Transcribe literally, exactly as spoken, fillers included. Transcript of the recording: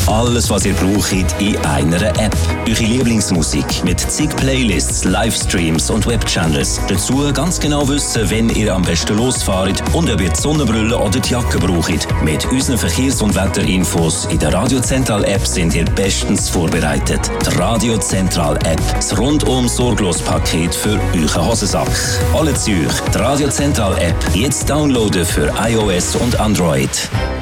Alles, was ihr braucht, in einer App. Eure Lieblingsmusik mit zig Playlists, Livestreams und Webchannels. Dazu ganz genau wissen, wenn ihr am besten losfahrt und ob ihr die Sonnenbrille oder die Jacke braucht. Mit unseren Verkehrs- und Wetterinfos in der Radio Zentral App sind ihr bestens vorbereitet. Die Radio Zentral App. Das rundum sorglos Paket für euren Hosensack. Alle Züge. Die Radio Zentral App. Jetzt downloaden für iOS und Android.